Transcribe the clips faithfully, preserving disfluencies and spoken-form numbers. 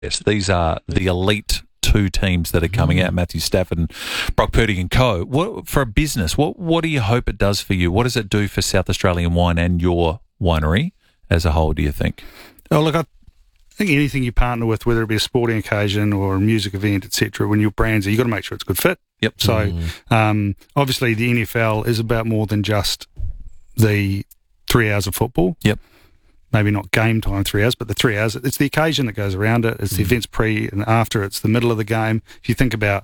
Yes, these are the elite two teams that are coming Mm. out, Matthew Stafford and Brock Purdy and co. What, for a business, what, what do you hope it does for you? What does it do for South Australian wine and your winery as a whole, do you think? Oh, look, I think anything you partner with, whether it be a sporting occasion or a music event, et cetera, when your brands are, you've got to make sure it's a good fit. Yep. So, Mm. um, obviously, the N F L is about more than just the three hours of football. Yep. Maybe not game time, three hours, but the three hours. It's the occasion that goes around it. It's the events pre and after. It's the middle of the game. If you think about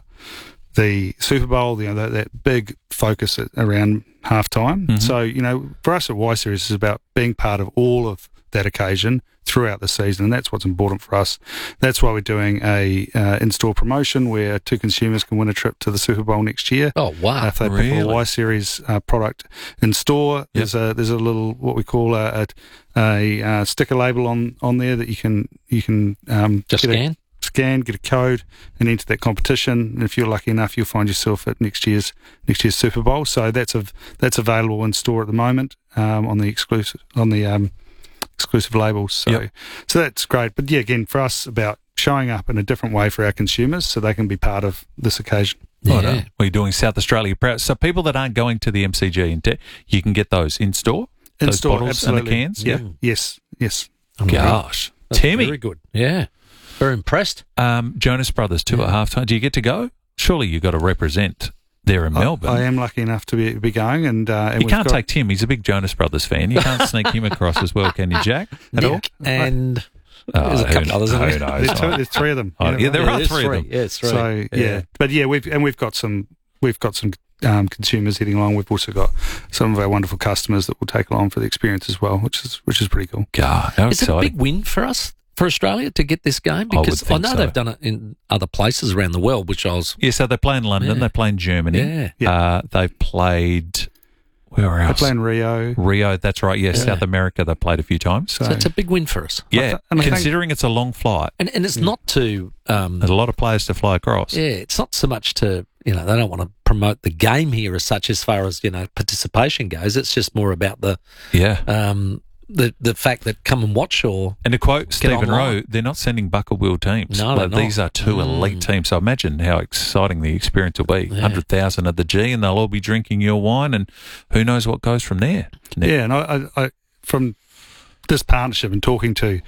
the Super Bowl, you know, that, that big focus at, around halftime. Mhm. So, you know, for us at Y Series, it's about being part of all of that occasion throughout the season, and that's what's important for us. That's why we're doing a uh, in-store promotion where two consumers can win a trip to the Super Bowl next year. Oh, wow. Uh, if they pick a Really? Y Series uh, product in store, there's a there's a little what we call a, a, a uh, sticker label on, on there that you can you can um, Just get a- scan? scan, get a code, and enter that competition. And if you're lucky enough, you'll find yourself at next year's next year's Super Bowl. So that's a, that's available in store at the moment um, on the exclusive on the um, exclusive labels. So Yep. so that's great. But yeah, again, for us, about showing up in a different way for our consumers so they can be part of this occasion. Right Yeah. on. Well, you're doing South Australia proud. So people that aren't going to the M C G, in te- you can get those in store? In Those store, bottles and the absolutely. cans? Yeah. Mm. Yes. Yes. Gosh. That's Timmy, Very good. Yeah. Very impressed. um, Jonas Brothers, two at halftime. Do you get to go? Surely you've got to represent there in Melbourne. I, I am lucky enough to be, be going, and, uh, and you we've can't got, take Tim. He's a big Jonas Brothers fan. You can't sneak him across as well, can you, Jack? At all? Nick and Oh, there's a who couple kn- others, isn't who there? knows? There's, two, there's three of them. Oh, you yeah, know, there right? are there's three of them. Yeah, it's three. So yeah. but yeah, we've and we've got some we've got some um, consumers heading along. We've also got some of our wonderful customers that will take along for the experience as well, which is which is pretty cool. God, how Is it a exciting. big win for us, for Australia, to get this game? I would Because I, think know so. they've done it in other places around the world, which I was. Yeah, so they play in London. Yeah. They play in Germany. Yeah. Yeah. Uh, they've played, where They else? play in Rio. Rio, that's right. Yeah, Yeah. South America they played a few times. So, So it's a big win for us. Yeah, th- and I think- considering it's a long flight, And and it's not to. Um, there's a lot of players to fly across. yeah, it's not so much to. You know, they don't want to promote the game here as such, as far as you know participation goes. It's just more about the Yeah. um, the the fact that come and watch or And to quote Stephen online. Rowe, they're not sending buckle wheel teams. No, Like, they're these not. are two elite Mm. teams. So imagine how exciting the experience will be. Yeah. one hundred thousand at the G, and they'll all be drinking your wine, and who knows what goes from there. Nick. yeah, and I, I, I from this partnership and talking to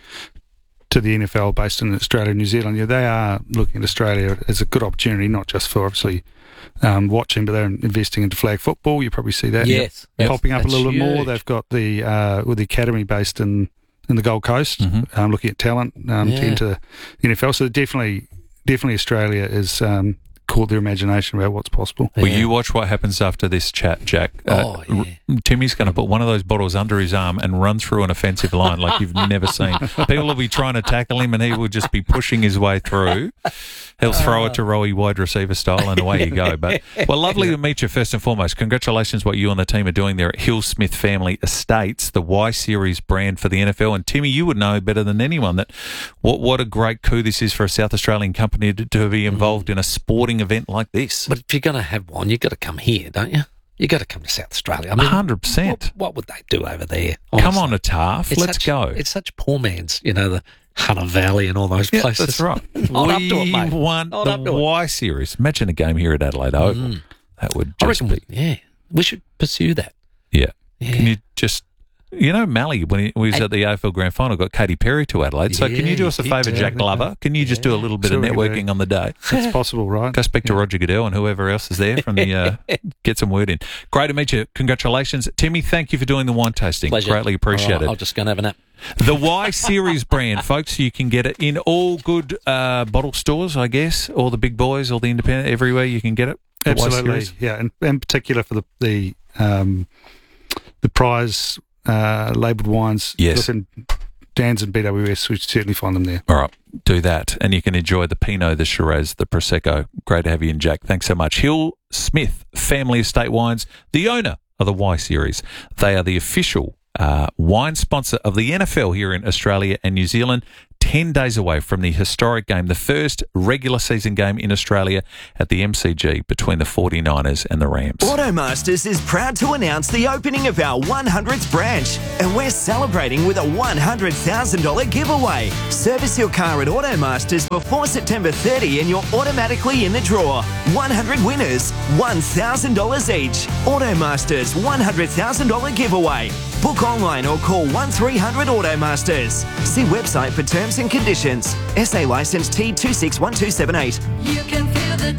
to the N F L based in Australia and New Zealand, yeah, they are looking at Australia as a good opportunity, not just for obviously um, watching, but they're investing into flag football. You probably see that yes, popping up a that's little bit more. huge. They've got the uh, with the academy based in, in the Gold Coast, Mhm. um, looking at talent um, Yeah. to enter the N F L. So definitely, definitely Australia is um, caught their imagination about what's possible. Will Yeah. you watch what happens after this chat, Jack? Uh, Oh, yeah. R- Timmy's going to put one of those bottles under his arm and run through an offensive line like you've never seen. People will be trying to tackle him, and he will just be pushing his way through. He'll throw it to Rowie wide receiver style, and away you go. But well, lovely to meet you first and foremost. Congratulations, what you and the team are doing there at Hill Smith Family Estates, the Y Series brand for the N F L. And Timmy, you would know better than anyone that what what a great coup this is for a South Australian company to, to be involved in a sporting event like this. But if you're going to have one, you've got to come here, don't you? You've got to come to South Australia. I mean, hundred percent. what, what would they do over there? Come honestly? on, a Taff. It's Let's such, go. It's such poor man's, you know, the Hunter Valley and all those Yeah, places. that's right. Not we up to it, mate. want Not the up to it. Y Series. Imagine a game here at Adelaide Oval. Mm. That would I just reckon, be. we, yeah, we should pursue that. Yeah. Yeah. Can you just, you know, Mally, when he was Hey. at the A F L Grand Final, got Katy Perry to Adelaide. So can you do Yeah, us a he favour, did. Jack Glover? Can you just do a little bit Sure of we do. networking on the day? It's possible, right? Go speak to Roger Goodell and whoever else is there from the, uh, get some word in. Great to meet you. Congratulations. Timmy, thank you for doing the wine tasting. Pleasure. Greatly appreciate All right, it. I'll just go and have a nap. The Y Series brand, folks, you can get it in all good uh, bottle stores, I guess, all the big boys, all the independent, everywhere you can get it. The Y Absolutely, Series. yeah, and in particular for the the um, the prize uh, labelled wines. Yes. Look in Dan's and B W S, we certainly find them there. All right, do that. And you can enjoy the Pinot, the Shiraz, the Prosecco. Great to have you in, Jack. Thanks so much. Hill Smith Family Estate Wines, the owner of the Y Series. They are the official uh, wine sponsor of the N F L here in Australia and New Zealand. ten days away from the historic game, the first regular season game in Australia at the M C G between the forty-niners and the Rams. Automasters is proud to announce the opening of our one hundredth branch, and we're celebrating with a one hundred thousand dollars giveaway. Service your car at Automasters before September thirtieth and you're automatically in the draw. one hundred winners, one thousand dollars each. Automasters one hundred thousand dollars giveaway. Book online or call one three hundred Automasters. See website for terms and conditions. S A licence T two six one two seven eight. You can feel the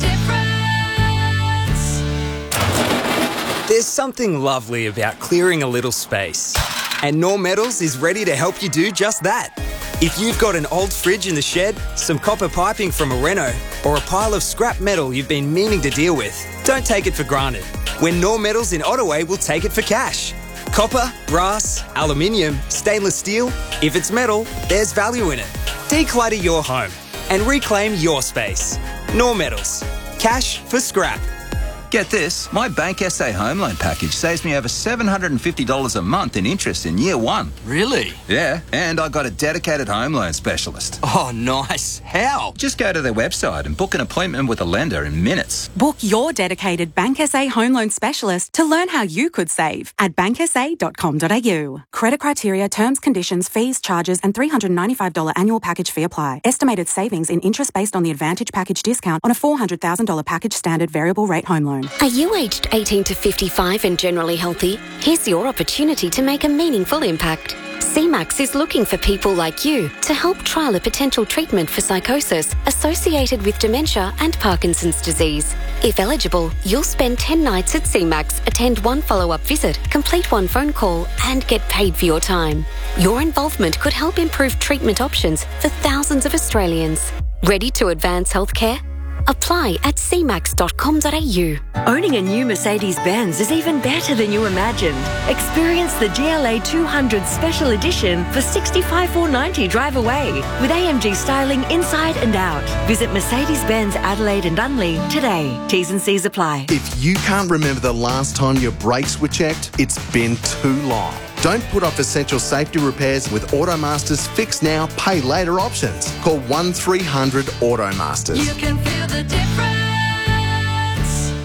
difference. There's something lovely about clearing a little space. And Norm Metals is ready to help you do just that. If you've got an old fridge in the shed, some copper piping from a reno, or a pile of scrap metal you've been meaning to deal with, don't take it for granted. When Norm Metals in Ottaway will take it for cash. Copper, brass, aluminium, stainless steel. If it's metal, there's value in it. Declutter your home and reclaim your space. Norm Metals. Cash for scrap. Get this, my Bank S A home loan package saves me over seven hundred fifty dollars a month in interest in year one. Really? Yeah, and I got a dedicated home loan specialist. Oh, nice. How? Just go to their website and book an appointment with a lender in minutes. Book your dedicated Bank S A home loan specialist to learn how you could save at bank s a dot com dot a u. Credit criteria, terms, conditions, fees, charges and three hundred ninety-five dollars annual package fee apply. Estimated savings in interest based on the Advantage package discount on a four hundred thousand dollars package standard variable rate home loan. Are you aged eighteen to fifty-five and generally healthy? Here's your opportunity to make a meaningful impact. C MAX is looking for people like you to help trial a potential treatment for psychosis associated with dementia and Parkinson's disease. If eligible, you'll spend ten nights at C MAX, attend one follow-up visit, complete one phone call and get paid for your time. Your involvement could help improve treatment options for thousands of Australians. Ready to advance healthcare? Apply at c max dot com dot a u. Owning a new Mercedes-Benz is even better than you imagined. Experience the G L A two hundred Special Edition for sixty-five thousand four hundred ninety dollars drive away with A M G styling inside and out. Visit Mercedes-Benz Adelaide and Unley today. T's and C's apply. If you can't remember the last time your brakes were checked, it's been too long. Don't put off essential safety repairs with Automasters Fix Now, Pay Later options. Call one three hundred Automasters. You can feel the difference.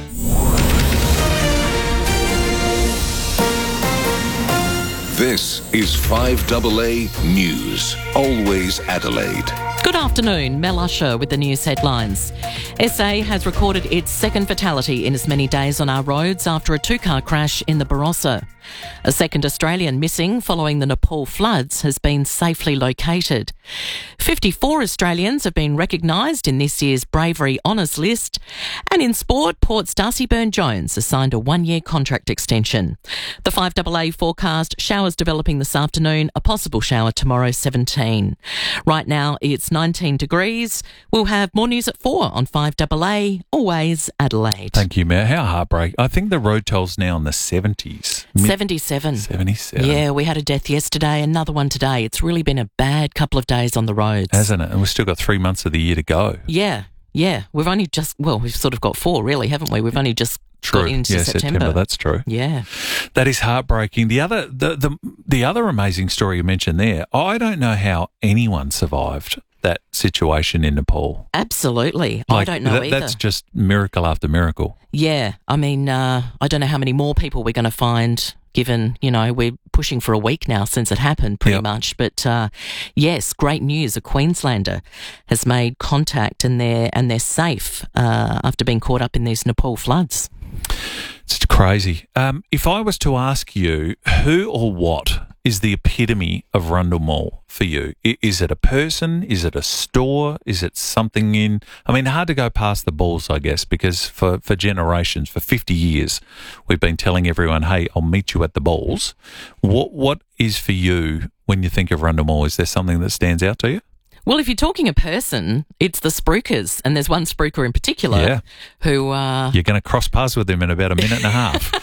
This is five A A News. Always Adelaide. Good afternoon, Mel Usher with the news headlines. S A has recorded its second fatality in as many days on our roads after a two-car crash in the Barossa. A second Australian missing following the Nepal floods has been safely located. fifty-four Australians have been recognised in this year's Bravery Honours list. And in sport, Port's Darcy Byrne-Jones has signed a one-year contract extension. The five A A forecast, showers developing this afternoon, a possible shower tomorrow, seventeen. Right now it's nineteen degrees. We'll have more news at four on five A A, always Adelaide. Thank you, Mayor. How heartbreaking. I think the road toll's now in the seventies. seventy-seven. seventy-seven. Yeah, we had a death yesterday, another one today. It's really been a bad couple of days on the roads. Hasn't it? And we've still got three months of the year to go. Yeah, yeah. We've only just, well, we've sort of got four, really, haven't we? We've only just True. got into yeah, September. September. That's true. Yeah. That is heartbreaking. The other, the, the, the other amazing story you mentioned there, I don't know how anyone survived that situation in Nepal. Absolutely. Like, I don't know that, either. That's just miracle after miracle. Yeah. I mean, uh, I don't know how many more people we're going to find, given, you know, we're pushing for a week now since it happened pretty Yep. much. But uh, yes, great news. A Queenslander has made contact and they're, and they're safe uh, after being caught up in these Nepal floods. It's crazy. Um, if I was to ask you, who or what is the epitome of Rundle Mall for you? I- Is it a person? Is it a store? Is it something in... I mean, hard to go past the balls, I guess, because for, for generations, for fifty years, we've been telling everyone, hey, I'll meet you at the balls. What What is for you when you think of Rundle Mall? Is there something that stands out to you? Well, if you're talking a person, it's the Spruikers, and there's one Spruiker in particular Yeah. who... Uh, You're going to cross paths with them in about a minute and a half.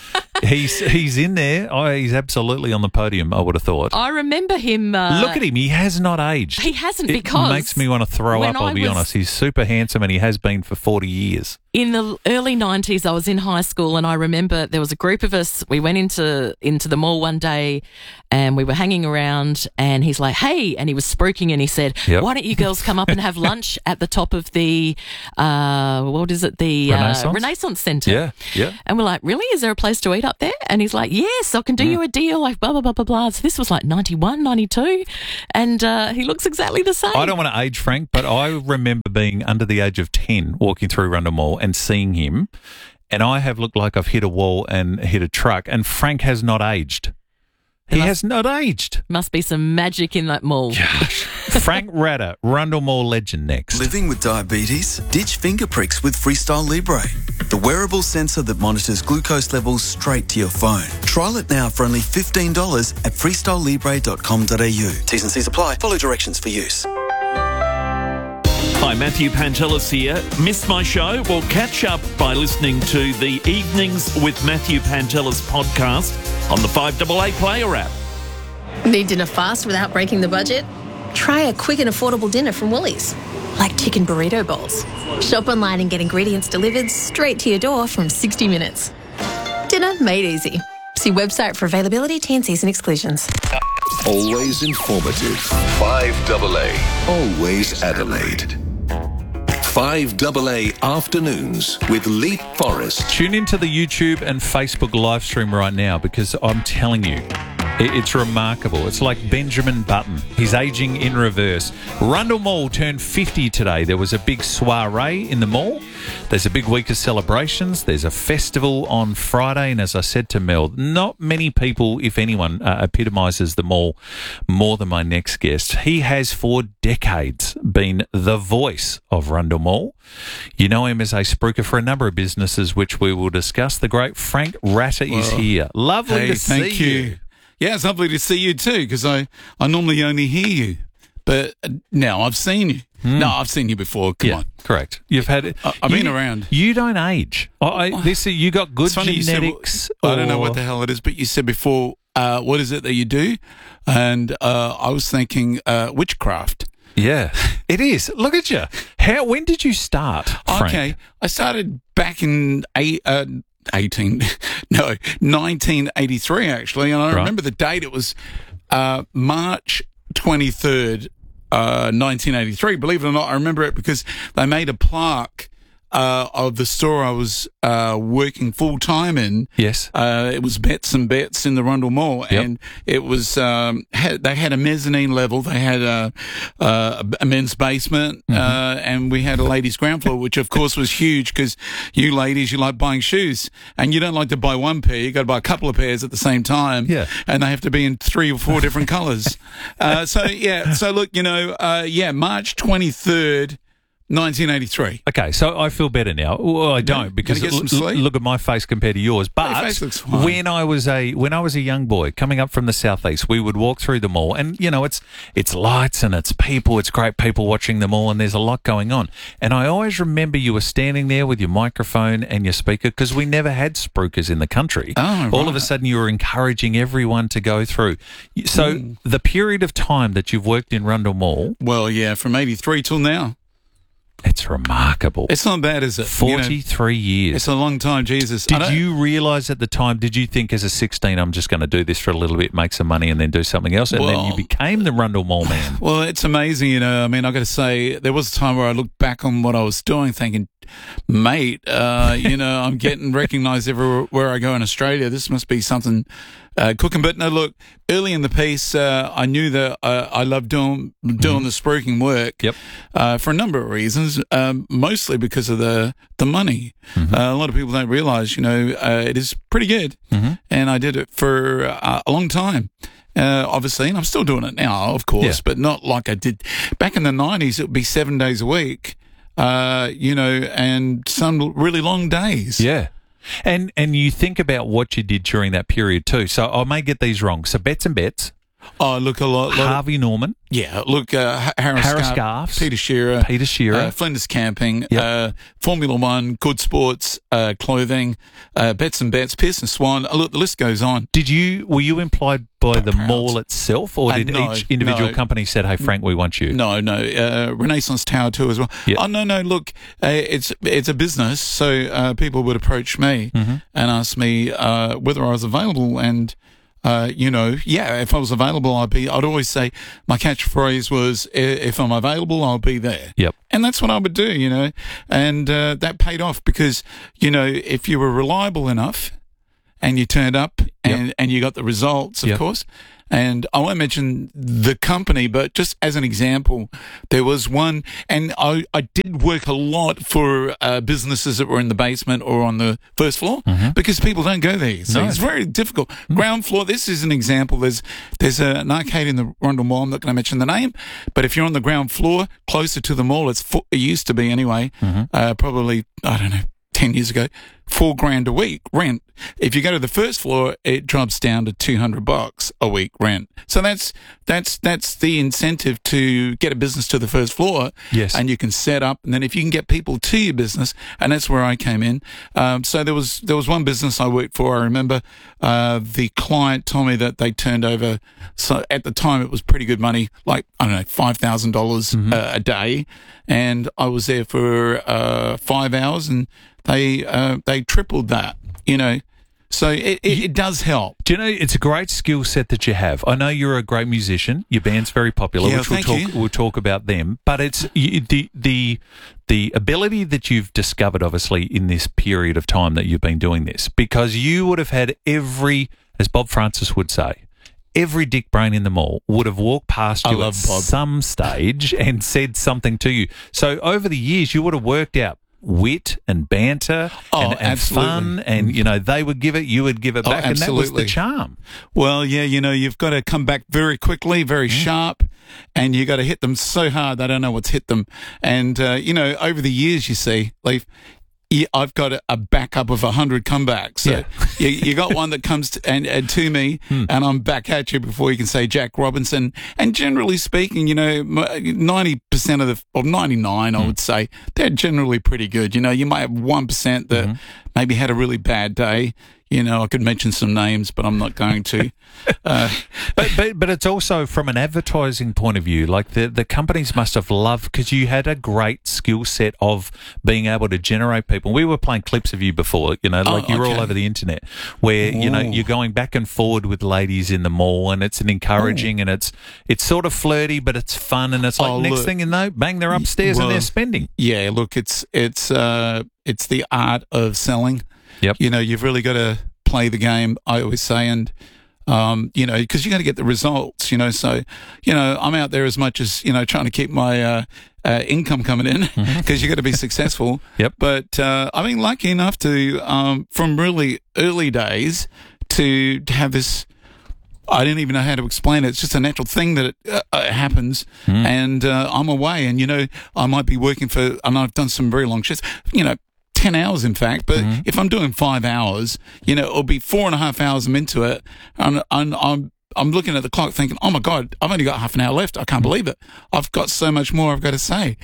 he's he's in there. Oh, he's absolutely on the podium, I would have thought. I remember him. Uh, Look at him. He has not aged. He hasn't it because makes me want to throw when up, I'll I be was- honest. He's super handsome and he has been for forty years. In the early nineties, I was in high school, and I remember there was a group of us. We went into into the mall one day, and we were hanging around. And he's like, "Hey!" And he was spruiking, and he said, Yep. "Why don't you girls come up and have lunch at the top of the uh, what is it? The Renaissance? uh, Renaissance Centre." Yeah, yeah. And we're like, "Really? Is there a place to eat up there?" And he's like, "Yes, I can do you a deal." Like blah blah blah blah blah. So this was like ninety-one, ninety-two, and uh, he looks exactly the same. I don't want to age Frank, but I remember being under the age of ten walking through Rundle Mall and seeing him, and I have looked like I've hit a wall and hit a truck, and Frank has not aged. He must- has not aged. Must be some magic in that mall. Frank Ratter, Rundle Mall legend next. Living with diabetes? Ditch finger pricks with Freestyle Libre, the wearable sensor that monitors glucose levels straight to your phone. Trial it now for only fifteen dollars at freestyle libre dot com dot a u. T's and C's apply. Follow directions for use. Hi, Matthew Pantelis here. Missed my show? Well, catch up by listening to the Evenings with Matthew Pantelis podcast on the five A A Player app. Need dinner fast without breaking the budget? Try a quick and affordable dinner from Woolies, like chicken burrito bowls. Shop online and get ingredients delivered straight to your door from sixty minutes. Dinner made easy. See website for availability, T and C's and exclusions. Always informative. five A A. Always Adelaide. five A A Afternoons with Leap Forrest. Tune into the YouTube and Facebook live stream right now because I'm telling you, it- it's remarkable. It's like Benjamin Button. He's aging in reverse. Rundle Mall turned fifty today. There was a big soiree in the mall. There's a big week of celebrations. There's a festival on Friday. And as I said to Mel, not many people, if anyone, uh, epitomises the mall more than my next guest. He has for decades been the voice of Rundle Mall. You know him as a spruiker for a number of businesses, which we will discuss. The great Frank Ratter is Well, here. Lovely hey, to see thank you. Yeah, it's lovely to see you too, because I, I normally only hear you, but uh, now I've seen you. No, I've seen you before. Come yeah, on. correct. You've had it. I- I've you, been around. You don't age. I, I, this you got good It's funny you said- genetics. I don't know or- what the hell it is, but you said before, uh, what is it that you do? And uh, I was thinking uh, witchcraft. Yeah, it is. Look at you. How? When did you start, Frank? Okay, I started back in eight, uh, eighteen, no, nineteen eighty-three actually, and I Right. remember the date. It was uh, March twenty-third, uh, nineteen eighty-three. Believe it or not, I remember it because they made a plaque uh, of the store I was uh, working full time in. Yes, uh, it was Bets and Bets in the Rundle Mall, Yep. and it was um, had, they had a mezzanine level, they had a, uh, a men's basement, Mm-hmm. uh, and we had a ladies' ground floor, which of course was huge because you ladies you like buying shoes, and you don't like to buy one pair, you got to buy a couple of pairs at the same time, Yeah. and they have to be in three or four different colours. Uh, so yeah, so look, you know, uh, yeah, March twenty-third. nineteen eighty-three. Okay, so I feel better now. Well, I don't Yeah, because gonna get l- some l- sleep? look at my face compared to yours. But Your face looks fine. when I was a when I was a young boy coming up from the southeast, we would walk through the mall, and you know it's it's lights and it's people, it's great people watching the mall, and there's a lot going on. And I always remember you were standing there with your microphone and your speaker because we never had spruikers in the country. Oh, All of a right. sudden, you were encouraging everyone to go through. So Mm. the period of time that you've worked in Rundle Mall, Well, yeah, from eighty-three till now. it's remarkable. It's not bad, is it? You know, forty-three years. It's a long time, Jesus. I Did don't- you realise at the time, did you think as a sixteen, I'm just going to do this for a little bit, make some money and then do something else? And then you Well- became the Rundle Mall man. Well, it's amazing, you know. I mean, I've got to say, there was a time where I looked back on what I was doing thinking, mate, uh, you know, I'm getting recognised everywhere I go in Australia. This must be something uh, cooking. But no, look, early in the piece, uh, I knew that uh, I loved doing doing the spruiking work Yep. uh, for a number of reasons, um, mostly because of the, the money. Mm-hmm. Uh, a lot of people don't realise, you know, uh, it is pretty good. Mhm. And I did it for uh, a long time. Uh, obviously, and I'm still doing it now, of course, Yeah. but not like I did back in the nineties. It would be seven days a week, uh, you know, and some really long days. Yeah. And and you think about what you did during that period too. So I may get these wrong. So Bets and Bets Oh, look, a lot. lot Harvey of, Norman. Yeah, look, uh, Harris, Harris Scarf, Scarfs. Peter Shearer. Peter Shearer. Uh, Flinders Camping. Yep. Uh, Formula One, Good Sports, uh, Clothing, uh, Bets and Bets, Pearson Swan. Uh, look, the list goes on. Did you, were you employed by the mall itself, or Uh, did no, each individual no. company said, hey, Frank, we want you? No, no. Uh, Renaissance Tower too as well. Yep. Oh, no, no. Look, uh, it's it's a business, so uh, people would approach me Mm-hmm. and ask me uh, whether I was available, and uh, you know, yeah, if I was available, I'd be. I'd always say my catchphrase was, "I- "If I'm available, I'll be there." Yep. And that's what I would do, you know, and uh, that paid off because you know if you were reliable enough and you turned up and Yep. and you got the results, of Yep. course. And I won't mention the company, but just as an example, there was one, and I, I did work a lot for uh, businesses that were in the basement or on the first floor because people don't go there. So No. it's very difficult. Ground floor, this is an example. There's there's a, an arcade in the Rundle Mall. I'm not going to mention the name, but if you're on the ground floor, closer to the mall, it's fo- it used to be anyway, uh, probably, I don't know, ten years ago, four grand a week rent. If you go to the first floor, it drops down to two hundred bucks a week rent. So that's that's that's the incentive to get a business to the first floor. Yes. And you can set up, and then if you can get people to your business, and that's where I came in. Um, so there was there was one business I worked for. I remember uh, the client told me that they turned over. So at the time, it was pretty good money, like I don't know, five thousand dollars a day, and I was there for uh, five hours, and they uh, they tripled that. You know. So it, it, it does help. Do you know, it's a great skill set that you have. I know you're a great musician. Your band's very popular, Yeah, which we'll thank talk, you. we'll talk about them. But it's you, the the the ability that you've discovered, obviously, in this period of time that you've been doing this, because you would have had every, as Bob Francis would say, every dick brain in the mall would have walked past I you at love Bob. some stage and said something to you. So over the years, you would have worked out wit and banter Oh, and, and absolutely. fun, and you know they would give it, you would give it Oh, back, and that was the absolutely. charm. Well, yeah, you know, you've got to come back very quickly, very sharp, and you got to hit them so hard they don't know what's hit them. And uh, you know, over the years, you see, Leif, yeah, I've got a, a backup of a hundred comebacks. So Yeah. you, you got one that comes to, and, and to me, and I'm back at you before you can say Jack Robinson. And generally speaking, you know, ninety percent of the, or ninety-nine, I would say, they're generally pretty good. You know, you might have one percent that maybe had a really bad day. You know, I could mention some names, but I'm not going to. Uh, But, but but it's also from an advertising point of view. Like the, the companies must have loved, because you had a great skill set of being able to generate people. We were playing clips of you before, you know, like Oh, you're all okay. over the internet, where you know Ooh. you're going back and forward with ladies in the mall, and it's an encouraging, and it's it's sort of flirty, but it's fun, and it's like Oh, next look. thing you know, bang, they're upstairs and Well, they're spending. Yeah, look, it's it's uh, it's the art of selling. Yep. You know, you've really got to play the game, I always say, and um, you know, because you got to get the results. You know, so you know, I'm out there as much as you know, trying to keep my uh, uh, income coming in because you got to be successful. Yep. But uh, I mean, lucky enough to um, from really early days to, to have this. I didn't even know how to explain it. It's just a natural thing that it uh, uh, happens, and uh, I'm away. And you know, I might be working for, and I've done some very long shifts. You know, ten hours in fact. But if I'm doing five hours, you know, it'll be four and a half hours. I'm into it, and, and I'm I'm looking at the clock, thinking, oh my god, I've only got half an hour left. I can't believe it. I've got so much more I've got to say,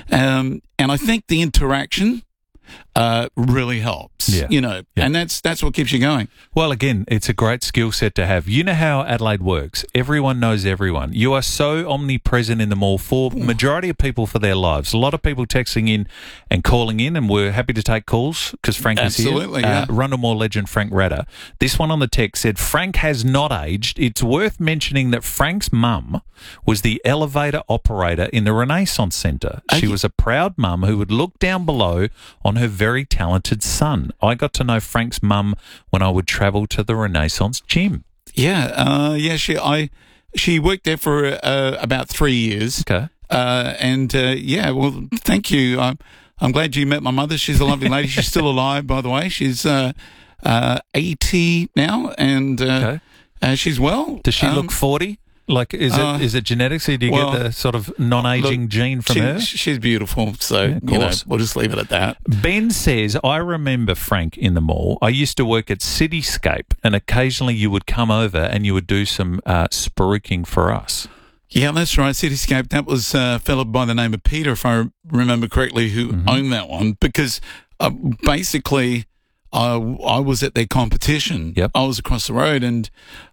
um, and I think the interaction uh, really helps. Yeah. You know, Yeah. and that's that's what keeps you going. Well, again, it's a great skill set to have. You know how Adelaide works. Everyone knows everyone. You are so omnipresent in the mall for majority of people for their lives. A lot of people texting in and calling in, and we're happy to take calls because Frank Absolutely, is here. yeah. Uh, Rundle Mall legend Frank Radder. This one on the text said, Frank has not aged. It's worth mentioning that Frank's mum was the elevator operator in the Renaissance Centre. She was a proud mum who would look down below on her very talented son. I got to know Frank's mum when I would travel to the Renaissance gym. Yeah, uh, yeah. She I she worked there for uh, about three years. Okay, uh, and uh, yeah, well, thank you. I'm I'm glad you met my mother. She's a lovely lady. She's still alive, by the way. She's uh, uh, eighty now, and uh, Okay. uh, she's well. Does she Um, look forty? Like, is Uh, it is it genetics? Or do you well, get the sort of non-aging look, gene from she- her? She's beautiful, so Yeah, of you know, course. we'll just leave it at that. Ben says, I remember, Frank, in the mall. I used to work at Cityscape, and occasionally you would come over and you would do some uh, spruiking for us. Yeah, that's right. Cityscape. That was a fellow by the name of Peter, if I remember correctly, who Mm-hmm. owned that one. Because uh, basically, I I was at their competition. Yep. I was across the road, and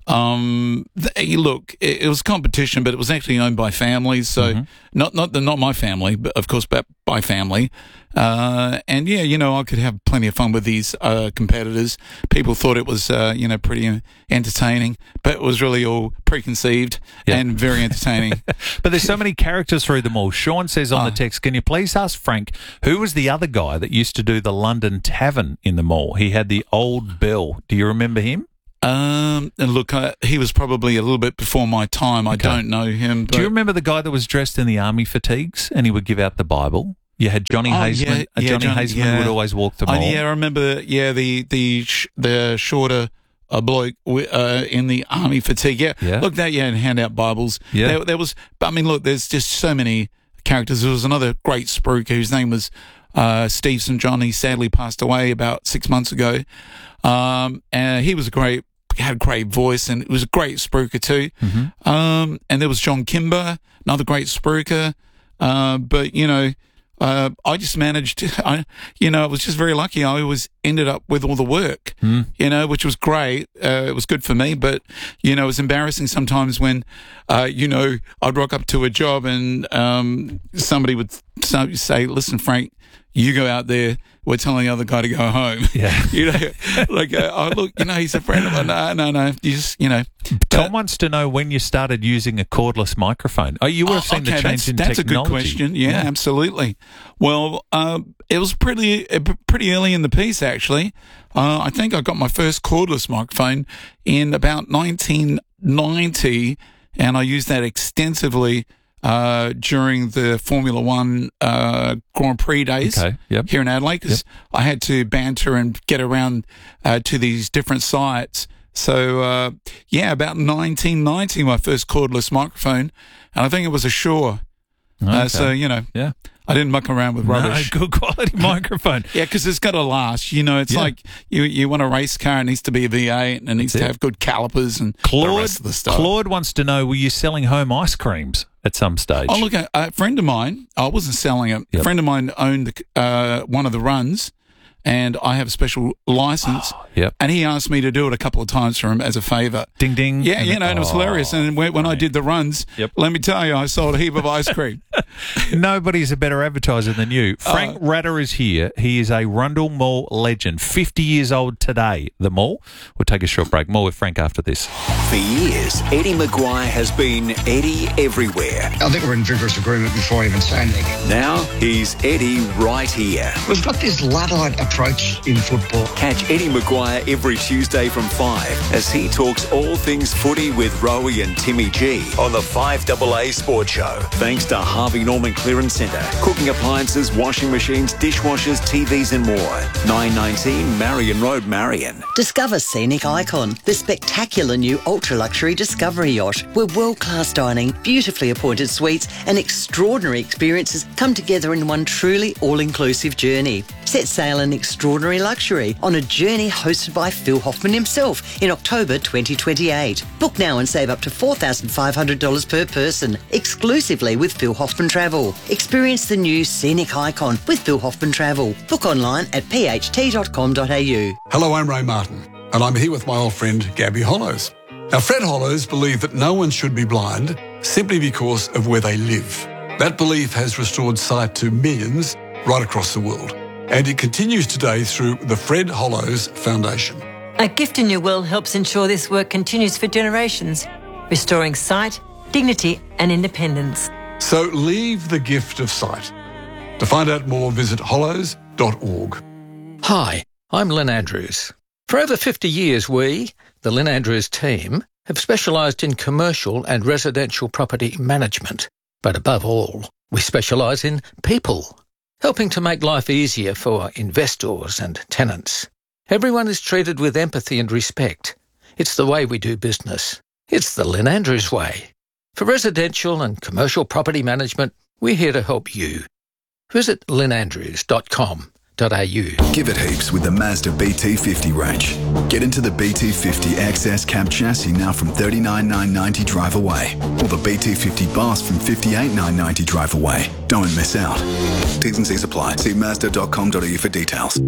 um, th- look, it, it was competition, but it was actually owned by families. So Mm-hmm. not not the, not my family, but of course, but by family. Uh, and yeah, you know, I could have plenty of fun with these uh, competitors. People thought it was, uh, you know, pretty entertaining, but it was really all preconceived and very entertaining. But there's so many characters through the mall. Sean says on Oh. the text, can you please ask Frank, who was the other guy that used to do the London Tavern in the mall? He had the old bell. Do you remember him? Um, and look, uh, he was probably a little bit before my time. I Okay. don't know him. But Do you remember the guy that was dressed in the army fatigues and he would give out the Bible? You had Johnny Oh, Hazeman. yeah, uh, yeah, Johnny John- Hazeman yeah. would always walk the Oh, mall. yeah, I remember. Yeah, the the sh- the shorter uh, bloke wi- uh, in the army fatigue. Yeah, Yeah. look that. Yeah, and hand out Bibles. Yeah. there, there was. I mean, look, there's just so many characters. There was another great spruiker whose name was uh, Steve Saint John. He sadly passed away about six months ago. Um, and he was a great. Had a great voice, and it was a great spruiker too. Mm-hmm. Um, and there was John Kimber, another great spruiker. Uh, but you know, uh, I just managed. I, you know, I was just very lucky. I always ended up with all the work. Mm. You know, which was great. Uh, it was good for me. But you know, it was embarrassing sometimes when, uh, you know, I'd rock up to a job and um, somebody would so- say, "Listen, Frank, you go out there. We're telling the other guy to go home." Yeah. You know, like, uh, oh, look, you know, he's a friend of mine. No, no, no. You just, you know. Tom wants to know when you started using a cordless microphone. Oh, you would have seen the okay, change that's, in that's technology. a good question. Yeah, absolutely. Well, uh, it was pretty uh, pretty early in the piece, actually. Uh, I think I got my first cordless microphone in about nineteen ninety, and I used that extensively uh, during the Formula One uh, Grand Prix days Okay, yep. here in Adelaide, because I had to banter and get around uh, to these different sites. So, uh, yeah, about nineteen ninety, my first cordless microphone, and I think it was a Shure. Okay. Uh, so, you know, Yeah. I didn't muck around with rubbish. No, good quality microphone. Yeah, because it's got to last. You know, it's Yeah. like you you want a race car, it needs to be a V eight, and it needs That's to it. have good calipers and the Claude, rest of the stuff. Claude wants to know, were you selling home ice creams at some stage? Oh, look, a, a friend of mine, I wasn't selling it. Yep. A friend of mine owned uh, one of the runs, and I have a special license. Yep. And he asked me to do it a couple of times for him as a favour. Ding, ding. Yeah, you know, and it was Oh, hilarious. And when, when I did the runs, Yep. let me tell you, I sold a heap of ice cream. Nobody's a better advertiser than you. Frank Uh, Ratter is here. He is a Rundle Mall legend, fifty years old today, the mall. We'll take a short break. More with Frank after this. For years, Eddie Maguire has been Eddie everywhere. I think we're in vigorous agreement before I even say anything. Now he's Eddie right here. We've got this Luddite approach in football. Catch Eddie Maguire every Tuesday from five as he talks all things footy with Rowie and Timmy G on the five A A Sports Show. Thanks to Harvey Norman Clearance Centre. Cooking appliances, washing machines, dishwashers, T Vs and more. nine nineteen Marion Road, Marion. Discover Scenic Icon, the spectacular new ultra-luxury Discovery yacht, where world-class dining, beautifully appointed suites and extraordinary experiences come together in one truly all-inclusive journey. Set sail in extraordinary luxury on a journey hosted by Phil Hoffman himself in October twenty twenty-eight. Book now and save up to four thousand five hundred dollars per person, exclusively with Phil Hoffman Travel. Experience the new Scenic Icon with Phil Hoffman Travel. Book online at p h t dot com dot a u. Hello, I'm Ray Martin, and I'm here with my old friend Gabby Hollows. Now, Fred Hollows believed that no one should be blind simply because of where they live. That belief has restored sight to millions right across the world, and it continues today through the Fred Hollows Foundation. A Gift in Your Will helps ensure this work continues for generations, restoring sight, dignity and independence. So leave the gift of sight. To find out more, visit hollows dot org. Hi, I'm Lynn Andrews. For over fifty years, we, the Lynn Andrews team, have specialised in commercial and residential property management. But above all, we specialise in people, helping to make life easier for investors and tenants. Everyone is treated with empathy and respect. It's the way we do business. It's the Lynn Andrews way. For residential and commercial property management, we're here to help you. Visit lynn andrews dot com dot a u. Give it heaps with the Mazda B T fifty range. Get into the B T fifty X S cab chassis now from thirty-nine thousand nine hundred ninety drive away, or the B T fifty Bus from fifty-eight thousand nine hundred ninety drive away. Don't miss out. T's and C's apply. See mazda dot com dot a u for details.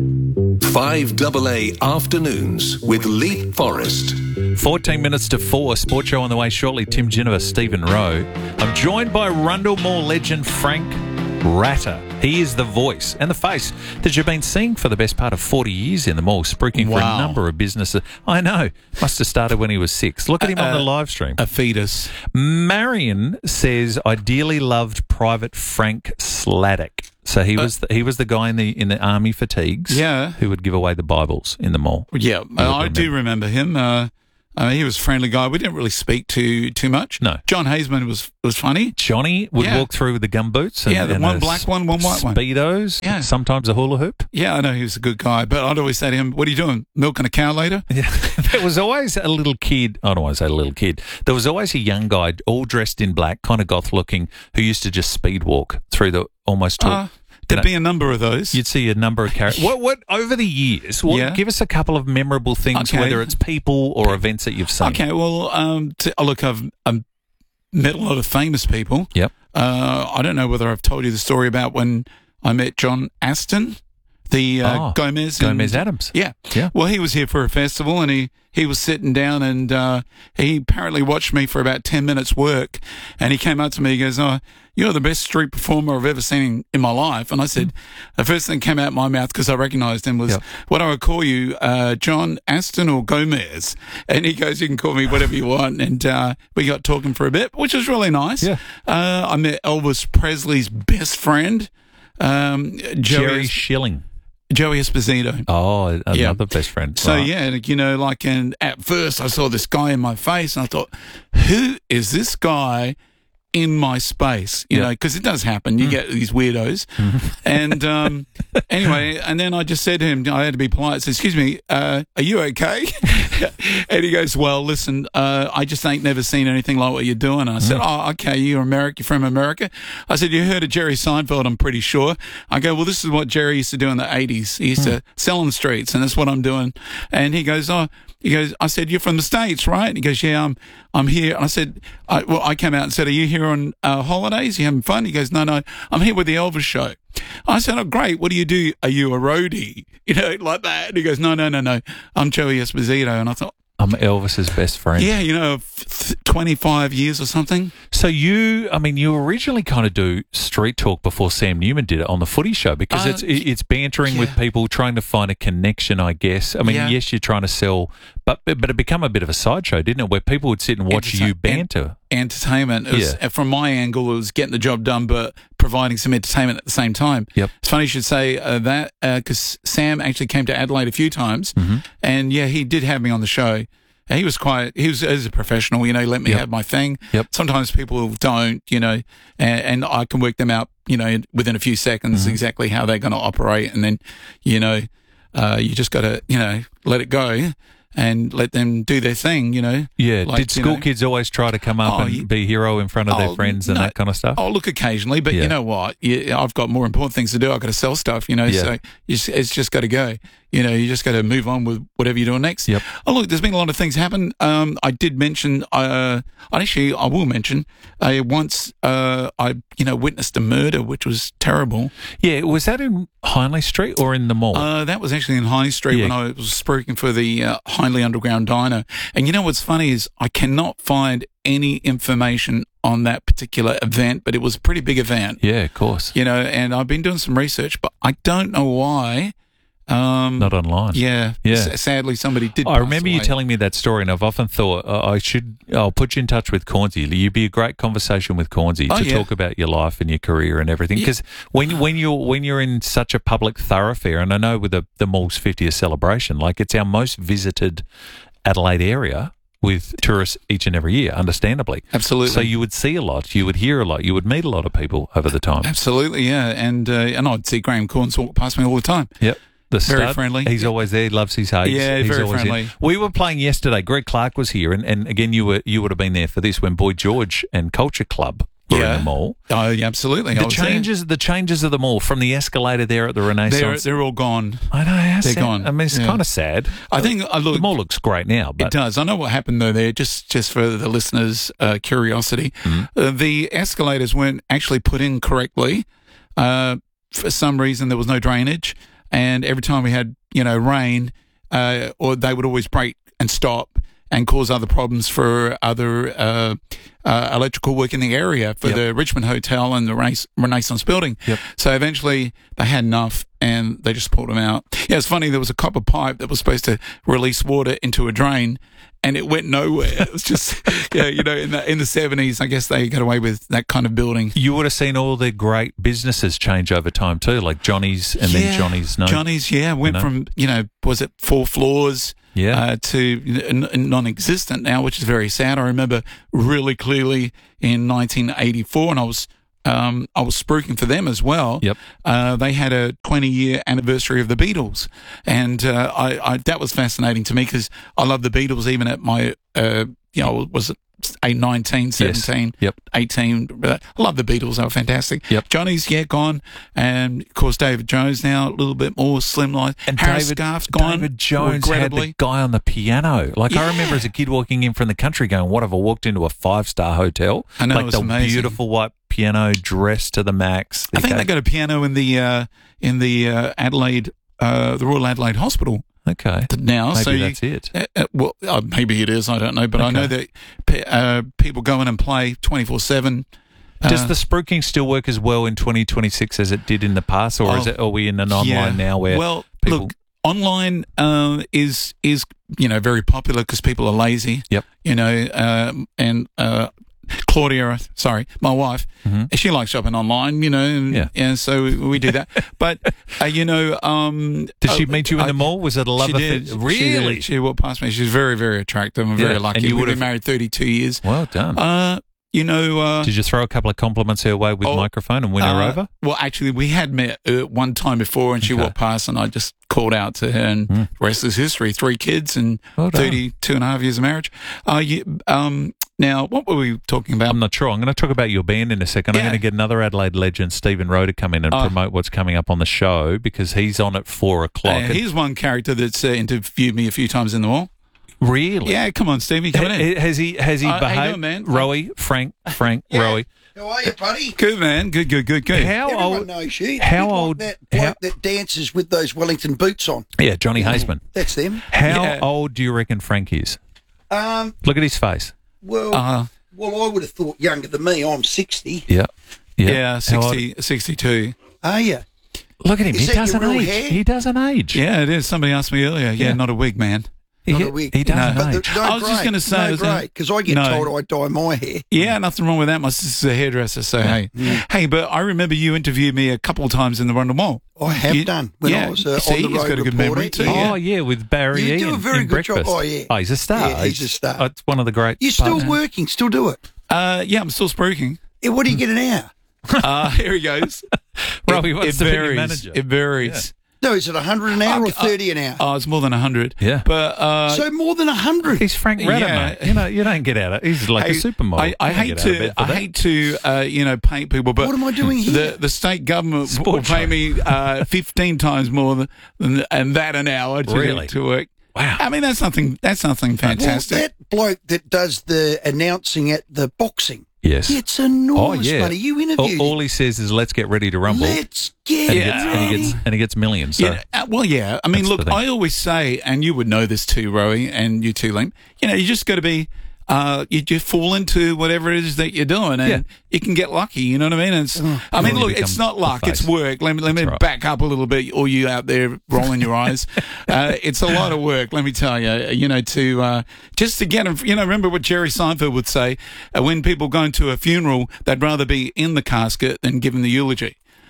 five double A Afternoons with Leap Forrest. fourteen minutes to four. Sports show on the way shortly. Tim Ginniver, Stephen Rowe. I'm joined by Rundle Mall legend Frank Ratter. He is the voice and the face that you've been seeing for the best part of forty years in the mall, speaking for Wow. a number of businesses. I know. Must have started when he was six. Look at him on Uh, the live stream. A fetus. Marion says ideally loved Private Frank Sladek. So he was the, he was the guy in the in the army fatigues, Yeah. who would give away the Bibles in the mall. Yeah, You uh, I would do remember him. Uh, uh, he was a friendly guy. We didn't really speak too too much. No. John Hazeman was was funny. Johnny would Yeah. walk through with the gumboots. And, Yeah, the and one the black one, one white one. Speedos. Yeah. Sometimes a hula hoop. Yeah, I know he was a good guy, but I'd always say to him, "What are you doing? Milking a cow later?" Yeah. There was always a little kid. I don't want to say a little kid. There was always a young guy, all dressed in black, kind of goth looking, who used to just speed walk through the almost. Uh, There'd be a number of those. You'd see a number of characters. What? What over the years? What, Yeah. Give us a couple of memorable things, Okay. whether it's people or events that you've seen. Okay, well, um, t- oh, look, I've um, met a lot of famous people. Yep. Uh, I don't know whether I've told you the story about when I met John Aston, the uh, Oh, Gomez. Gomez and- Adams. Yeah. Yeah. Well, he was here for a festival and he, he was sitting down and uh, he apparently watched me for about ten minutes work and he came up to me, he goes, "Oh, you're the best street performer I've ever seen in, in my life." And I said, the first thing that came out of my mouth, because I recognised him, was, Yep. "What do I call you, uh, John Aston or Gomez?" And he goes, "You can call me whatever you want." And uh, we got talking for a bit, which was really nice. Yeah. Uh, I met Elvis Presley's best friend, um, Joey, Jerry Schilling. Joey Esposito. Oh, another Yeah. best friend. So Right. yeah, like, you know, like, and at first I saw this guy in my face, and I thought, who is this guy in my space? You Yeah. know, because it does happen. You get these weirdos, and um, anyway, and then I just said to him, I had to be polite. I said, "Excuse me, uh, are you okay?" And he goes, "Well, listen, uh, I just ain't never seen anything like what you're doing." And I said, "Oh, okay, you're American, you're from America." I said, "You heard of Jerry Seinfeld, I'm pretty sure." I go, "Well, this is what Jerry used to do in the eighties. He used to sell on the streets, and that's what I'm doing." And he goes, "Oh," he goes, I said, "You're from the States, right?" And he goes, "Yeah, I'm, I'm here." And I said, I, well, I came out and said, "Are you here on uh, holidays? You having fun?" He goes, "No, no, I'm here with the Elvis show." I said, "Oh, great. What do you do? Are you a roadie?" You know, like that. And he goes, "No, no, no, no. I'm Joey Esposito." And I thought, I'm Elvis's best friend. yeah, you know, f- twenty-five years or something. So you, I mean, you originally kind of do street talk before Sam Newman did it on the Footy Show because Uh, it's it- it's bantering with yeah. people, trying to find a connection, I guess. I mean, Yeah. yes, you're trying to sell, but but it became a bit of a sideshow, didn't it? Where people would sit and watch Entertain- you banter. Entertainment. It was, Yeah. From my angle, it was getting the job done, but providing some entertainment at the same time. Yep. It's funny you should say uh, that because Sam actually came to Adelaide a few times, Mm-hmm. and yeah, he did have me on the show. And he was quite, he was as a professional, you know, he let me Yep. have my thing. Yep. Sometimes people don't, you know, and, and I can work them out, you know, within a few seconds Mm-hmm. exactly how they're going to operate. And then, you know, uh, you just got to, you know, let it go and let them do their thing, you know. Yeah. Like, Did you school know- kids always try to come up Oh, and you- be a hero in front of their Oh, friends and no. that kind of stuff? Oh, look, occasionally, but Yeah. you know what? You, I've got more important things to do. I've got to sell stuff, you know, Yeah. so you, s- it's just got to go. You know, you just got to move on with whatever you're doing next. Yep. Oh, look, there's been a lot of things happen. Um, I did mention, uh, actually, I will mention, uh, once uh, I, you know, witnessed a murder, which was terrible. Yeah. Was that in Hindley Street or in the mall? Uh, that was actually in High Street Yeah. when I was speaking for the uh, Hindley Underground Diner. And you know what's funny is I cannot find any information on that particular event, but it was a pretty big event. yeah, of course. You know, and I've been doing some research, but I don't know why. Um, Not online. yeah, Yeah. S- sadly, somebody did. I pass remember you away. telling me that story, and I've often thought uh, I should. I'll put you in touch with Cornsey. You'd be a great conversation with Cornsey Oh, to yeah. talk about your life and your career and everything. Because when when you're when you're in such a public thoroughfare, and I know with the the mall's fiftieth celebration, like it's our most visited Adelaide area with tourists each and every year, understandably. Absolutely. So you would see a lot, you would hear a lot, you would meet a lot of people over the time. Absolutely, yeah, and uh, and I'd see Graham Corns walk past me all the time. Yep. The Very stud. friendly. He's always there. He loves his hugs. Yeah, He's very always friendly. in. We were playing yesterday. Greg Clark was here, and, and again, you were you would have been there for this when Boy George and Culture Club were Yeah. in the mall. Oh, yeah, absolutely. I The was there. changes, the changes of the mall from the escalator there at the They're, Renaissance. they're all gone. I know. How They're sad. gone. I mean, it's Yeah. kind of sad. I think I look, the mall looks great now, but it does. I know what happened though there, just just for the listeners' uh, curiosity. Mm-hmm. Uh, the escalators weren't actually put in correctly. Uh, for some reason, there was no drainage, and every time we had you know rain, uh, or they would always break and stop and cause other problems for other uh, uh, electrical work in the area for Yep. the Richmond Hotel and the Renaissance, Renaissance building. Yep. So eventually they had enough and they just pulled them out. Yeah, it's funny. There was a copper pipe that was supposed to release water into a drain and it went nowhere. It was just, yeah, you know, in the in the seventies, I guess they got away with that kind of building. you would have seen all the great businesses change over time too, like Johnny's and then Yeah, Johnny's. No, Johnny's, yeah, went know? from, you know, was it four floors Yeah. uh, to n- n- non-existent now, which is very sad. I remember really clearly in nineteen eighty-four, and I was um, I was spruiking for them as well. Yep. Uh, they had a twenty-year anniversary of the Beatles, and uh, I, I that was fascinating to me because I love the Beatles even at my, uh, you know, was it eight, nineteen, seventeen, Yep. eighteen. I love the Beatles. They were fantastic. Yep. Johnny's, yeah, gone. And, of course, David Jones now, a little bit more slimline. And Harris David, Scarf's gone. David Jones had regrettably. the guy on the piano. Like I Yeah. remember as a kid walking in from the country going, what if I walked into a five-star hotel? I know, like it was the amazing. beautiful white piano dressed to the max. I think they got a piano in the uh, in the uh, Adelaide, uh, the Royal Adelaide Hospital Okay. now. Maybe so you- that's it. Uh, uh, well, uh, maybe it is. I don't know, but I know that pe- uh, people go in and play twenty-four seven. Does the spruiking still work as well in twenty twenty-six as it did in the past, or is Oh, it, are we in an online yeah. now where well, people... look, online uh, is is you know very popular because people are lazy. Yep. You know, um, and uh, Claudia, sorry, my wife, she likes shopping online. You know, and, Mm-hmm. Yeah. and so we do that. But uh, you know, um, Did she uh, meet you in I- the mall? Was it a love she affair? did. Really? She, did. She walked past me. She's very, very attractive. I'm Yeah, very lucky. and you We've would've- been married thirty-two years. Well done. Uh, you know, uh, Did you throw a couple of compliments her way with oh, microphone and win her uh, over? Well, actually, we had met uh, one time before, and she Okay. walked past, and I just called out to her, and the rest is history. Three kids and Well done. thirty-two and a half years of marriage. Uh, you, um, now, what were we talking about? I'm not sure. I'm going to talk about your band in a second. I'm Yeah. going to get another Adelaide legend, Stephen Rowe, to come in and Oh. promote what's coming up on the show because he's on at four o'clock. Uh, And- here's one character that's uh, interviewed me a few times in the mall. really? Yeah, come on, Stevie, come in. Ha- Has he has he Uh, how you behaved? doing, man? Rowie, Frank, Frank, Rowie. How are you, buddy? Good, man. Good, good, good, good. How Everyone old? knows you. how A bit old- Like that bloke how- that dances with those Wellington boots on. Yeah, Johnny Haseman. That's them. How Yeah. old do you reckon Frank is? Um. Look at his face. Well. Uh, well, I would have thought younger than me. I'm sixty. Yeah. yeah, How old- sixty, sixty-two. Are you? Look at him. Is He that your doesn't real age. hair? He doesn't age. Yeah, it is. Somebody asked me earlier. Yeah, Yeah. not a wig, man. He, Not a wig. he doesn't But the, age. no I was just grey. gonna say, no isn't it? grey, because I get No. told I dye my hair. Yeah, nothing wrong with that. My sister's a hairdresser, so hey. Hey, but I remember you interviewed me a couple of times in the Rundle Mall. I have You- done when yeah, I was uh, see, on the he's road got a good reporting. memory too. Yeah. Oh yeah, with Barry You Ian do a very in good job. Breakfast. Oh, yeah. Oh, he's a star. Yeah, he's a star. Oh, it's one of the great. You're still partners. working. Still do it. Uh, yeah, I'm still spruiking. Yeah, what do you get an hour? Uh, here he goes. Robbie it, wants it to be your varies. manager. It varies. No, is it a hundred an hour or Uh, thirty an hour? Oh, it's more than a hundred. Yeah. But uh, so more than a hundred. He's Frank Redder, Yeah. mate. You know, you don't get out of. He's like hey, a supermodel. I, I You don't hate get out of to. bed for I that. hate to. Uh, you know, paint people, but What am I doing here? The the state government Sport will pay show. me uh, fifteen times more than, than and that an hour to Really? to work. Wow. I mean, that's something. That's something fantastic. Well, that bloke that does the announcing at the boxing Yes. gets enormous oh yeah. money. You interviewed all, him. all he says is, "Let's get ready to rumble." Let's get and, he Yeah. gets, and he ready. gets and he gets millions. So. Yeah, uh, well, yeah. I mean, That's look, the thing. I always say, and you would know this too, Rowie, and you too, Link. You know, you just got to be. Uh, you just fall into whatever it is that you're doing, and Yeah. you can get lucky. You know what I mean? It's, I mean, you look, become it's not the luck; it's face. work. Let me let me That's right. back up a little bit. All you out there rolling your eyes, uh, it's a lot of work. Let me tell you. You know, to uh, just to get, you know, remember what Jerry Seinfeld would say: uh, when people go into a funeral, they'd rather be in the casket than giving the eulogy.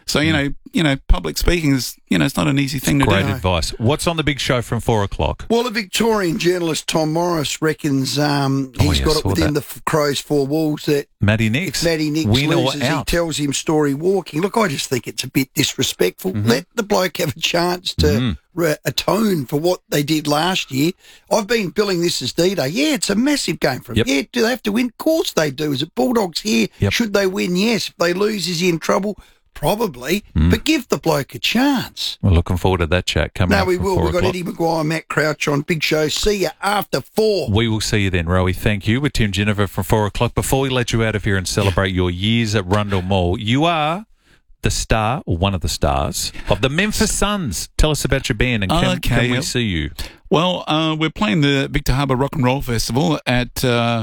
So, you know, you know, public speaking is, you know, it's not an easy thing to Great do. advice. What's on the big show from four o'clock? Well, a Victorian journalist, Tom Morris, reckons um, Oh, he's yeah, got saw it within that. the f- Crow's four walls that Matty Nicks. if Matty Nicks Win or loses, he out. tells him story walking. Look, I just think it's a bit disrespectful. Mm-hmm. Let the bloke have a chance to Mhm. re- atone for what they did last year. I've been billing this as D-Day. Yeah, it's a massive game for him. Yep. Yeah, do they have to win? Of course they do. Is it Bulldogs here? Yep. Should they win? Yes. If they lose, is he in trouble? Probably. Mm. But give the bloke a chance. We're looking forward to that chat coming No, up we from will. four We've got o'clock. Eddie Maguire, Matt Crouch on Big Show. See you after four. We will see you then, Rowie. Thank you. With Tim Ginniver from four o'clock. Before we let you out of here and celebrate your years at Rundle Mall, you are the star, or one of the stars, of the Memphis Suns. Tell us about your band and can, Okay, can we yep. see you? Well, uh, we're playing the Victor Harbour Rock and Roll Festival at uh,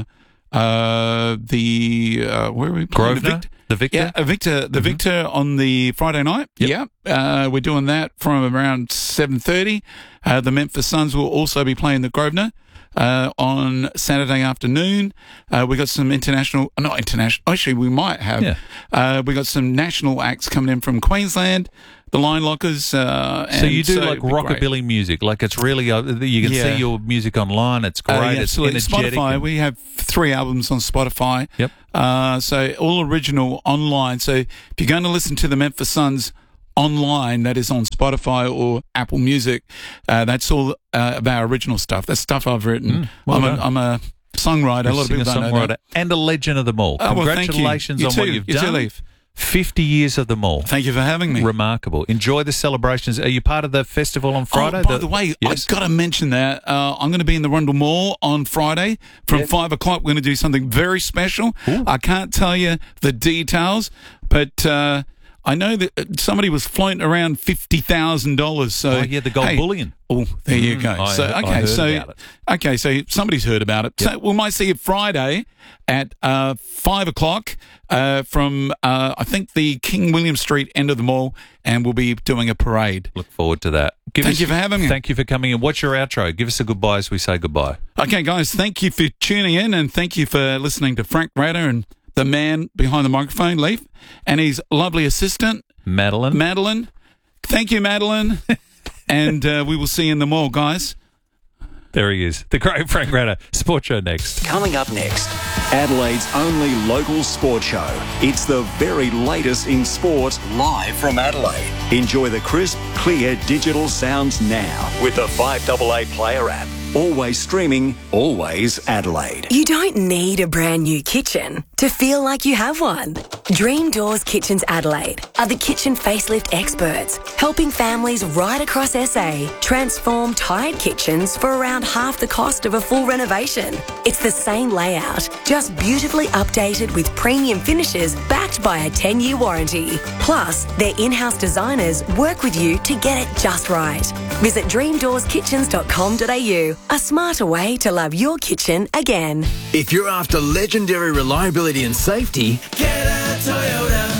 uh, the uh, where are we playing? Grosvenor? The Victor, The Victor? yeah, uh, Victor, the Victor on the Friday night. Yep. Yeah, uh, we're doing that from around seven thirty. Uh, the Memphis Suns will also be playing the Grosvenor uh, on Saturday afternoon. Uh, we got some international, uh, not international. Actually, we might have. Yeah. Uh, we got some national acts coming in from Queensland. The Line Lockers. Uh, So and you do so like it'd be great. rockabilly music, like it's really uh, you can Yeah. see your music online. It's great. Uh, yeah, it's absolutely. energetic. Spotify. and- We have three albums on Spotify. Yep. Uh, so all original online. So if you're going to listen to the Memphis Suns online, that is on Spotify or Apple Music, uh, that's all uh, of our original stuff. That's stuff I've written. Mm, well I'm, a, done. I'm a songwriter. A lot of people don't know singer-songwriter that. and a legend of them all. Oh, well, thank you. Congratulations You on too. what you've You too, done. Leaf. fifty years of them all. Thank you for having me. Remarkable. Enjoy the celebrations. Are you part of the festival on Friday? Oh, by the, way, yes. I've got to mention that uh, I'm going to be in the Rundle Mall on Friday from Yes. five o'clock. We're going to do something very special. I can't tell you the details, but uh, I know that somebody was floating around fifty thousand dollars. So Oh, yeah, the gold hey, bullion. Oh, there you Mm, go. I- so I okay, heard so about it. okay, so somebody's heard about it. So we might see you Friday at uh, five o'clock uh, from uh, I think the King William Street end of the mall, and we'll be doing a parade. Look forward to that. Give Thank us- you for having me. Thank you for coming in. What's your outro? Give us a goodbye as we say goodbye. Okay, guys, thank you for tuning in, and thank you for listening to Frank Ratter and the man behind the microphone, Leaf, and his lovely assistant, Madeline. Madeline. Thank you, Madeline. And uh, we will see you in the mall, guys. There he is. The great Frank Ratter. Sports Show next. Coming up next, Adelaide's only local sport show. It's the very latest in sport, live from Adelaide. Enjoy the crisp, clear digital sounds now with the five A A Player app. Always streaming, always Adelaide. You don't need a brand new kitchen to feel like you have one. Dream Doors Kitchens Adelaide are the kitchen facelift experts, helping families right across S A transform tired kitchens for around half the cost of a full renovation. It's the same layout, just beautifully updated with premium finishes backed by a ten-year warranty. Plus, their in-house designers work with you to get it just right. Visit dream doors kitchens dot com dot a u, a smarter way to love your kitchen again. If you're after legendary reliability and safety, Get a Toyota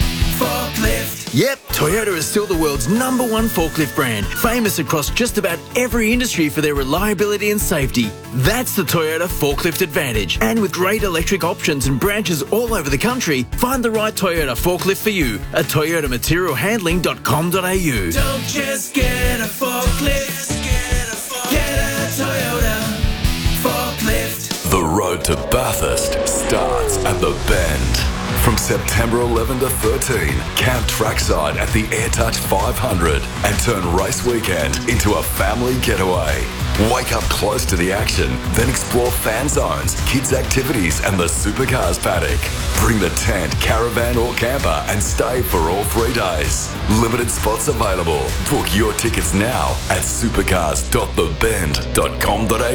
forklift. yep, Toyota is still the world's number one forklift brand, famous across just about every industry for their reliability and safety. That's the Toyota Forklift Advantage. And with great electric options and branches all over the country, find the right Toyota forklift for you at toyota material handling dot com dot a u. Don't just get a forklift. Get a Toyota forklift. The road to Bathurst starts at the Bend. From September eleventh to thirteenth, camp trackside at the AirTouch five hundred and turn race weekend into a family getaway. Wake up close to the action, then explore fan zones, kids' activities and the supercars paddock. Bring the tent, caravan or camper and stay for all three days. Limited spots available. Book your tickets now at supercars dot the bend dot com dot a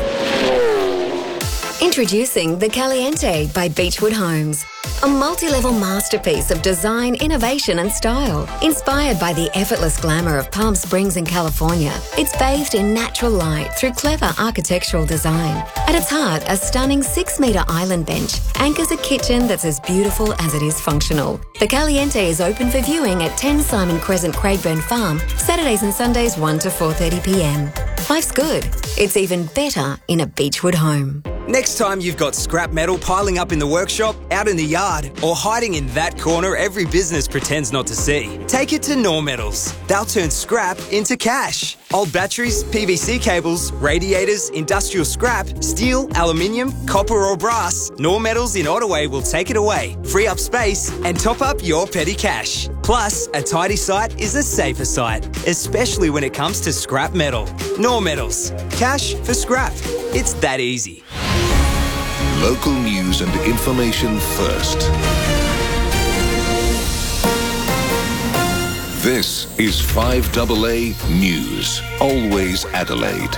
u. Introducing The Caliente by Beechwood Homes. A multi-level masterpiece of design, innovation and style. Inspired by the effortless glamour of Palm Springs in California, it's bathed in natural light through clever architectural design. At its heart, a stunning six-metre island bench anchors a kitchen that's as beautiful as it is functional. The Caliente is open for viewing at ten Simon Crescent, Craigburn Farm, Saturdays and Sundays one to four thirty p m. Life's good. It's even better in a Beechwood home. Next time you've got scrap metal piling up in the workshop, out in the yard, or hiding in that corner every business pretends not to see, take it to Nor Metals. They'll turn scrap into cash. Old batteries, P V C cables, radiators, industrial scrap, steel, aluminium, copper or brass, Nor Metals in Ottaway will take it away, free up space and top up your petty cash. Plus, a tidy site is a safer site, especially when it comes to scrap metal. Nor Metals. Cash for scrap. It's that easy. Local news and information first. This is five A A News. Always Adelaide.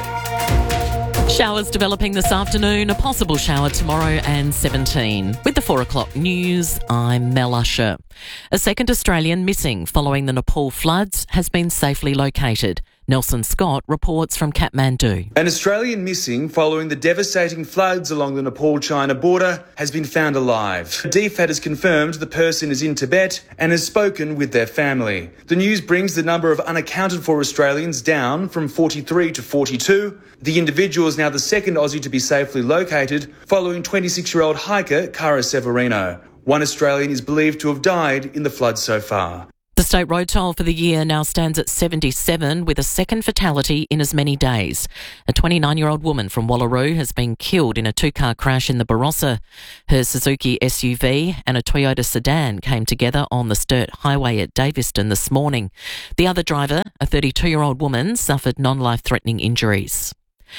Showers developing this afternoon, a possible shower tomorrow and seventeen. With the four o'clock news, I'm Mel Usher. A second Australian missing following the Nepal floods has been safely located. Nelson Scott reports from Kathmandu. An Australian missing following the devastating floods along the Nepal-China border has been found alive. D F A T has confirmed the person is in Tibet and has spoken with their family. The news brings the number of unaccounted for Australians down from forty-three to forty-two. The individual is now the second Aussie to be safely located, following twenty-six-year-old hiker Cara Severino. One Australian is believed to have died in the floods so far. The state road toll for the year now stands at seventy-seven, with a second fatality in as many days. A twenty-nine-year-old woman from Wallaroo has been killed in a two-car crash in the Barossa. Her Suzuki S U V and a Toyota sedan came together on the Sturt Highway at Daviston this morning. The other driver, a thirty-two-year-old woman, suffered non-life-threatening injuries.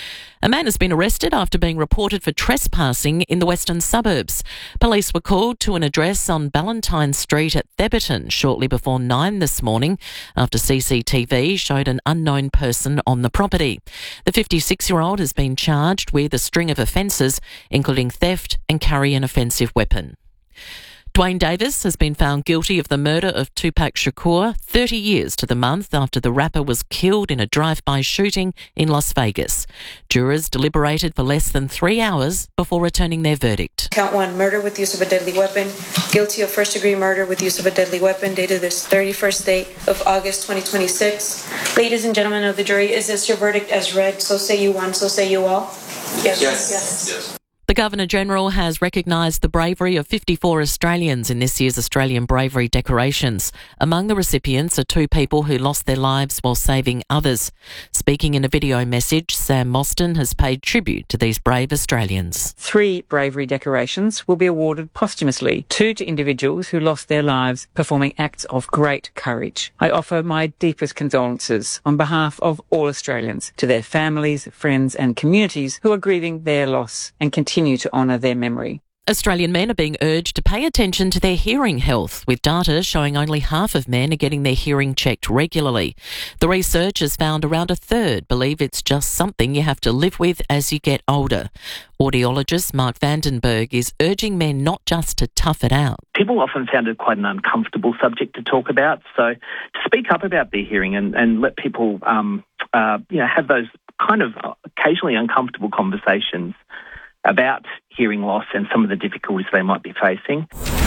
A man has been arrested after being reported for trespassing in the western suburbs. Police were called to an address on Ballantyne Street at Theberton shortly before nine this morning after C C T V showed an unknown person on the property. The fifty-six-year-old has been charged with a string of offences, including theft and carry an offensive weapon. Dwayne Davis has been found guilty of the murder of Tupac Shakur thirty years to the month after the rapper was killed in a drive-by shooting in Las Vegas. Jurors deliberated for less than three hours before returning their verdict. Count one, murder with use of a deadly weapon. Guilty of first-degree murder with use of a deadly weapon, dated this thirty-first day of August twenty twenty-six. Ladies and gentlemen of the jury, is this your verdict as read? So say you one, so say you all? Yes. Yes. Yes. Yes. The Governor-General has recognised the bravery of fifty-four Australians in this year's Australian Bravery Decorations. Among the recipients are two people who lost their lives while saving others. Speaking in a video message, Sam Mostyn has paid tribute to these brave Australians. Three bravery decorations will be awarded posthumously, two to individuals who lost their lives performing acts of great courage. I offer my deepest condolences on behalf of all Australians to their families, friends and communities who are grieving their loss and continue Continue to honour their memory. Australian men are being urged to pay attention to their hearing health, with data showing only half of men are getting their hearing checked regularly. The research has found around a third believe it's just something you have to live with as you get older. Audiologist Mark Vandenberg is urging men not just to tough it out. People often found it quite an uncomfortable subject to talk about, so to speak up about their hearing and, and let people um, uh, you know, have those kind of occasionally uncomfortable conversations about hearing loss and some of the difficulties they might be facing.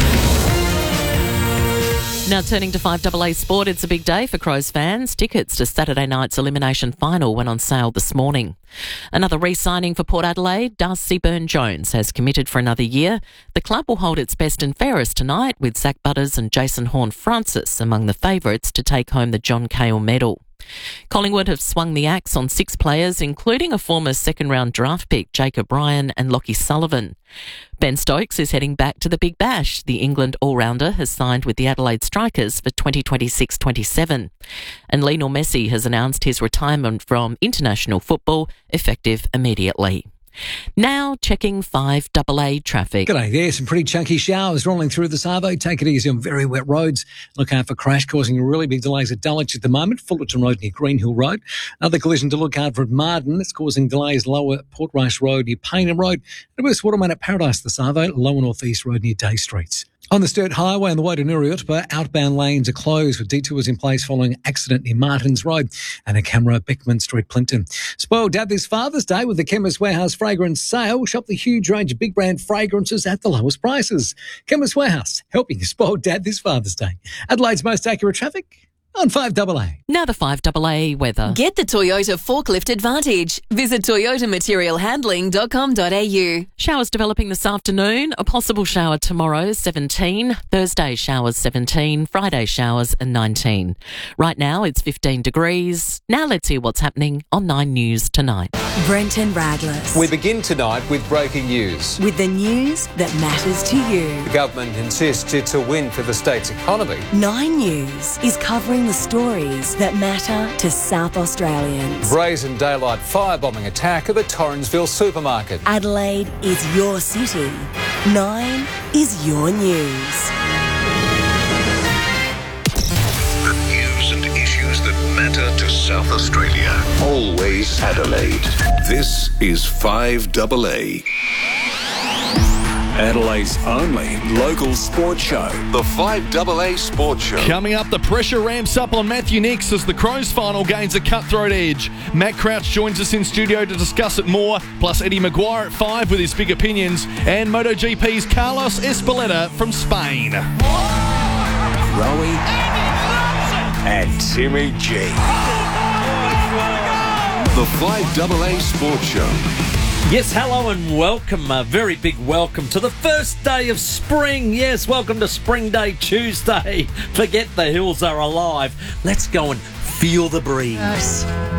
Now turning to five A A Sport, it's a big day for Crows fans. Tickets to Saturday night's elimination final went on sale this morning. Another re-signing for Port Adelaide, Darcy Byrne-Jones has committed for another year. The club will hold its best and fairest tonight, with Zach Butters and Jason Horne-Francis among the favourites to take home the John Cahill medal. Collingwood have swung the axe on six players, including a former second-round draft pick, Jacob Ryan and Lockie Sullivan. Ben Stokes is heading back to the Big Bash. The England all-rounder has signed with the Adelaide Strikers for twenty twenty-six twenty-seven. And Lionel Messi has announced his retirement from international football, effective immediately. Now checking five A A traffic. G'day there. Some pretty chunky showers rolling through the Savo. Take it easy on very wet roads. Look out for crash causing really big delays at Dulwich at the moment. Fullerton Road near Greenhill Road. Another collision to look out for at Marden. It's causing delays lower Portrush Road near Paynham Road. And West Waterman at Paradise the Savo. Lower North East Road near Day Streets. On the Sturt Highway on the way to Nuriutpa, outbound lanes are closed with detours in place following accident near Martins Road and a camera Beckman Street, Plympton. Spoiled Dad this Father's Day with the Chemist Warehouse fragrance sale. Shop the huge range of big brand fragrances at the lowest prices. Chemist Warehouse, helping you spoil Dad this Father's Day. Adelaide's most accurate traffic, on five A A. Now the five A A weather. Get the Toyota Forklift Advantage. Visit toyota material handling dot com dot a u. Showers developing this afternoon. A possible shower tomorrow, seventeen. Thursday showers, seventeen. Friday showers, nineteen. Right now it's fifteen degrees. Now let's hear what's happening on Nine News tonight. Brenton Radless. We begin tonight with breaking news. With the news that matters to you. The government insists it's a win for the state's economy. Nine News is covering the stories that matter to South Australians. Brazen daylight firebombing attack at the Torrensville supermarket. Adelaide is your city. Nine is your news. The news and issues that matter to South Australia. Always Adelaide. This is five A A. Adelaide's only local sports show. The five A A Sports Show. Coming up, the pressure ramps up on Matthew Nix as the Crows final gains a cutthroat edge. Matt Crouch joins us in studio to discuss it more, plus Eddie Maguire at five with his big opinions, and MotoGP's Carlos Espeleta from Spain. Rowie and Timmy G. The five A A Sports Show. Yes, hello and welcome, a very big welcome to the first day of spring. Yes, welcome to Spring Day Tuesday. Forget the hills are alive. Let's go and feel the breeze. Yes.